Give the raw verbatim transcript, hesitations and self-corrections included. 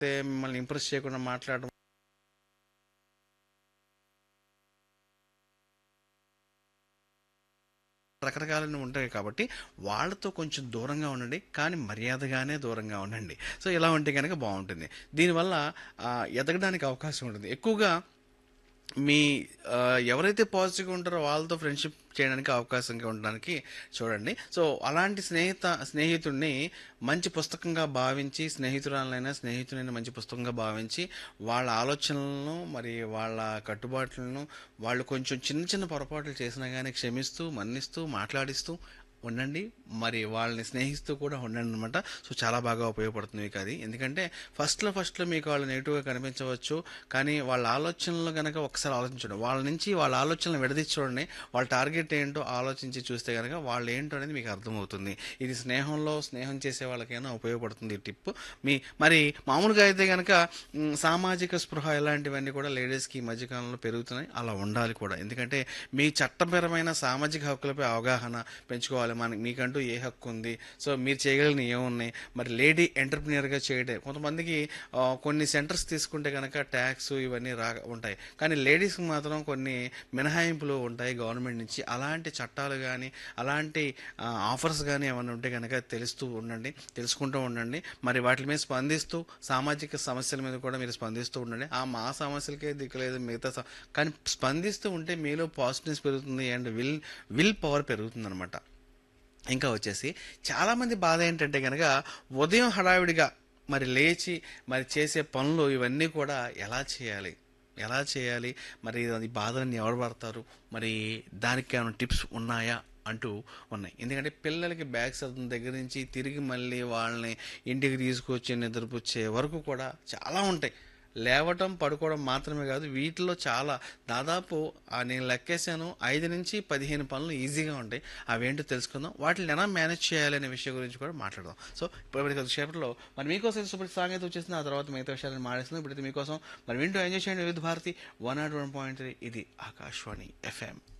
మిమ్మల్ని ఇంప్రెస్ చేయకుండా మాట్లాడడం రకరకాలన్నీ ఉంటాయి కాబట్టి వాళ్ళతో కొంచెం దూరంగా ఉండండి. కానీ మర్యాదగానే దూరంగా ఉండండి. సో, ఇలా ఉంటే గనక బావుంటుంది. దీనివల్ల ఆహ్, ఎదగడానికి అవకాశం ఉంటుంది. ఎక్కువగా మీ ఆహ్, ఎవరైతే పాజిటివ్‌గా ఉంటారో వాళ్ళతో ఫ్రెండ్‌షిప్ చేయడానికి అవకాశంగా ఉండడానికి చూడండి. సో, అలాంటి స్నేహిత స్నేహితుడిని మంచి పుస్తకంగా భావించి, స్నేహితురాలనైనా, స్నేహితుడైనా మంచి పుస్తకంగా భావించి, వాళ్ళ ఆలోచనలను మరి వాళ్ళ కట్టుబాట్లను వాళ్ళు కొంచెం చిన్న చిన్న పొరపాట్లు చేసినా గానీ క్షమిస్తూ, మన్నిస్తూ, మాట్లాడిస్తూ ఉండండి. మరి వాళ్ళని స్నేహిస్తూ కూడా ఉండండనమాట. సో, చాలా బాగా ఉపయోగపడుతుంది మీకది. ఎందుకంటే ఫస్ట్‌లో ఫస్ట్‌లో మీకు వాళ్ళు నెగెటివ్‌గా కనిపించవచ్చు. కానీ వాళ్ళ ఆలోచనలు గనక ఒకసారి ఆలోచించండి. వాళ్ళ నుంచి వాళ్ళ ఆలోచనలను విడదీసి చూడండి. వాళ్ళ టార్గెట్ ఏంటో ఆలోచించి చూస్తే గనక వాళ్ళు ఏంటో అనేది మీకు అర్థమవుతుంది. ఇది స్నేహంలో స్నేహం చేసే వాళ్ళకైనా ఉపయోగపడుతుంది ఈ టిప్. మీ మరి మామూలుగా అయితే గనక హ్మ్, సామాజిక స్పృహ ఇలాంటివన్నీ కూడా లేడీస్‌కి ఈ మధ్య కాలంలో పెరుగుతున్నాయి. అలా ఉండాలి కూడా. ఎందుకంటే మీ చట్టపరమైన సామాజిక హక్కులపై అవగాహన పెంచుకోవాలి. మనకి మీకంటూ ఏ హక్కు ఉంది, సో మీరు చేయగలిగిన ఏమున్నాయి, మరి లేడీ ఎంటర్ప్రినర్గా చేయడం కొంతమందికి ఆ, కొన్ని సెంటర్స్ తీసుకుంటే కనుక ట్యాక్స్ ఇవన్నీ రా ఉంటాయి. కానీ లేడీస్కి మాత్రం కొన్ని మినహాయింపులు ఉంటాయి గవర్నమెంట్ నుంచి. అలాంటి చట్టాలు కానీ అలాంటి ఆఫర్స్ కానీ ఏమైనా ఉంటే కనుక తెలుస్తూ ఉండండి, తెలుసుకుంటూ ఉండండి. మరి వాటి మీద స్పందిస్తూ సామాజిక సమస్యల మీద కూడా మీరు స్పందిస్తూ ఉండండి. ఆ మా సమస్యలకే దిక్కులేదు మిగతా స- కానీ స్పందిస్తూ ఉంటే మీలో పాజిటివ్నెస్ పెరుగుతుంది అండ్ విల్ విల్ పవర్ పెరుగుతుంది అనమాట. ఇంకా వచ్చేసి చాలామంది బాధ ఏంటంటే కనుక ఉదయం హడావిడిగా మరి లేచి మరి చేసే పనులు ఇవన్నీ కూడా ఎలా చేయాలి, ఎలా చేయాలి, మరి ఈ బాధలన్నీ ఎవరు పడతారు, మరి దానికి ఏమైనా టిప్స్ ఉన్నాయా అంటూ ఉన్నాయి. ఎందుకంటే పిల్లలకి బ్యాగ్ సర్దిన దగ్గర నుంచి తిరిగి మళ్ళీ వాళ్ళని ఇంటికి తీసుకొచ్చి నిద్రపుచ్చే వరకు కూడా చాలా ఉంటాయి. లేవటం పడుకోవడం మాత్రమే కాదు, వీటిలో చాలా దాదాపు ఆ, నేను లెక్కేసాను ఐదు నుంచి పదిహేను పనులు ఈజీగా ఉంటాయి. అవేంటో తెలుసుకుందాం, వాటిని ఎలా మేనేజ్ చేయాలి అనే విషయం గురించి కూడా మాట్లాడదాం. సో ఇప్పుడు కొద్దిసేపట్లో మరి మీకోసం సూపర్ సాంగ్ అయితే వచ్చేసింది. ఆ తర్వాత మిగతా విషయాలను మాట్లాడుతుంది. ఇప్పుడైతే మీకోసం మరి వింటూ ఎంజాయ్ చేయండి వివిధ Bharati one not one point three. ఇది ఆకాశవాణి ఎఫ్ఎం.